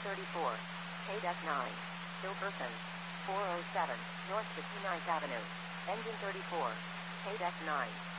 34. KDEC 9. Still person. 407, North 59th Avenue. Engine 34. KDEC 9.